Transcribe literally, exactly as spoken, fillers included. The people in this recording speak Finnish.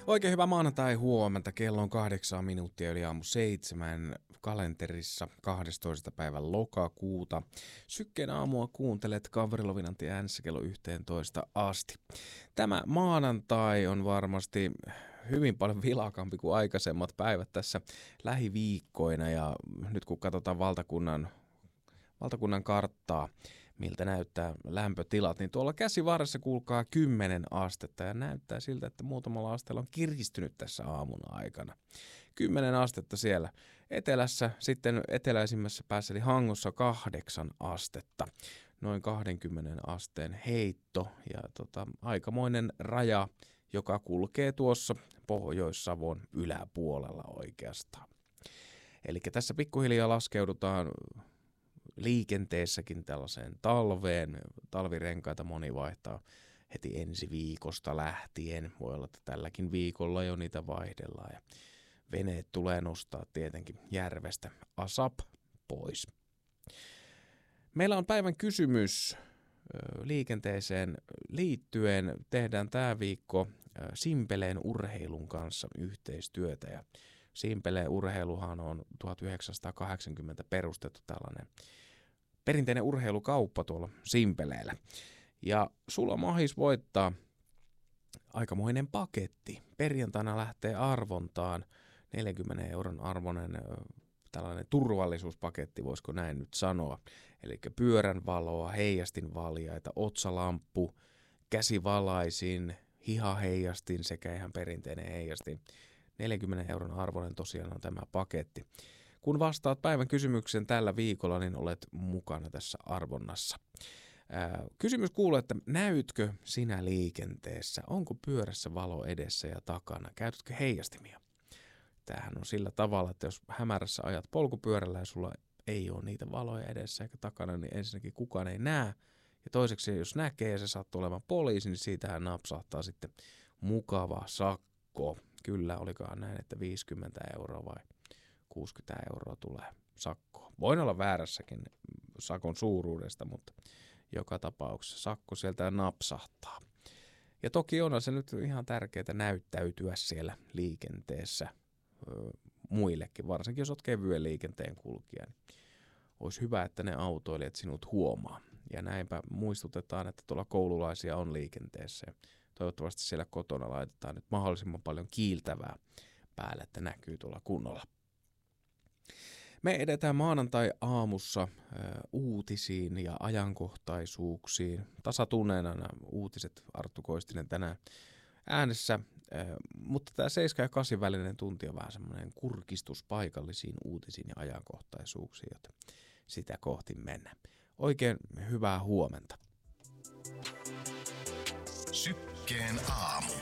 Oikein hyvää maanantai huomenta. Kello on kahdeksan minuuttia yli aamu seitsemän kalenterissa kahdestoista päivän lokakuuta. Sykkeen aamua kuuntelet Gavrilovinantin äänessä kello yhteentoista asti. Tämä maanantai on varmasti hyvin paljon vilakampi kuin aikaisemmat päivät tässä lähiviikkoina. Ja nyt kun katsotaan valtakunnan, valtakunnan karttaa, miltä näyttää lämpötilat, niin tuolla käsivarressa kuulkaa kymmenen astetta ja näyttää siltä, että muutamalla asteella on kiristynyt tässä aamun aikana. kymmenen astetta siellä etelässä, sitten eteläisimmässä päässä eli Hangossa kahdeksan astetta. Noin kaksikymmentä asteen heitto ja tota, aikamoinen raja, joka kulkee tuossa Pohjois-Savon yläpuolella oikeastaan. Eli tässä pikkuhiljaa laskeudutaan liikenteessäkin tällaiseen talveen. Talvirenkaita moni vaihtaa heti ensi viikosta lähtien. Voi olla, että tälläkin viikolla jo niitä vaihdellaan. Ja veneet tulee nostaa tietenkin järvestä asap pois. Meillä on päivän kysymys liikenteeseen liittyen. Tehdään tämä viikko Simpeleen urheilun kanssa yhteistyötä. Ja Simpeleen urheiluhan on tuhatyhdeksänsataakahdeksankymmentä perustettu tällainen perinteinen urheilukauppa tuolla Simpeleellä. Ja sulla on mahis voittaa aikamoinen paketti. Perjantaina lähtee arvontaan neljänkymmenen euron arvoinen tällainen turvallisuuspaketti, voisiko näin nyt sanoa. Eli pyörän valoa, heijastinvaljaita, otsalamppu, käsivalaisin, hihaheijastin sekä ihan perinteinen heijastin. neljänkymmenen euron arvoinen tosiaan on tämä paketti. Kun vastaat päivän kysymyksen tällä viikolla, niin olet mukana tässä arvonnassa. Ää, kysymys kuuluu, että näytkö sinä liikenteessä? Onko pyörässä valo edessä ja takana? Käytätkö heijastimia? Tämähän on sillä tavalla, että jos hämärässä ajat polkupyörällä ja sulla ei ole niitä valoja edessä eikä takana, niin ensinnäkin kukaan ei näe. Ja toiseksi, jos näkee ja se sattuu olemaan poliisi, niin siitähän napsahtaa sitten mukava sakko. Kyllä, olikohan näin, että viisikymmentä euroa vai kuusikymmentä euroa tulee sakkoa. Voin olla väärässäkin sakon suuruudesta, mutta joka tapauksessa sakko sieltä napsahtaa. Ja toki on se nyt ihan tärkeää näyttäytyä siellä liikenteessä ö, muillekin, varsinkin jos olet kevyen liikenteen kulkija. Niin olisi hyvä, että ne autoilijat sinut huomaa. Ja näinpä muistutetaan, että tuolla koululaisia on liikenteessä. Toivottavasti siellä kotona laitetaan nyt mahdollisimman paljon kiiltävää päälle, että näkyy tuolla kunnolla. Me edetään maanantai-aamussa ä, uutisiin ja ajankohtaisuuksiin. Tasatunneena nämä uutiset, Arttu Koistinen tänään äänessä, ä, mutta tämä seitsemän ja kahdeksan välinen tunti on vähän semmoinen kurkistus paikallisiin uutisiin ja ajankohtaisuuksiin, joten sitä kohti mennään. Oikein hyvää huomenta. Sykkeen aamu.